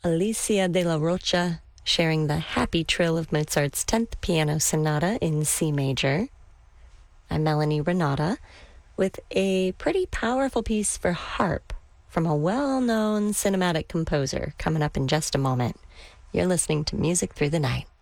Alicia de la Rocha sharing the happy trill of Mozart's 10th Piano Sonata in C major. I'm Melanie Renata with a pretty powerful piece for harp from a well-known cinematic composer coming up in just a moment. You're listening to Music Through the Night.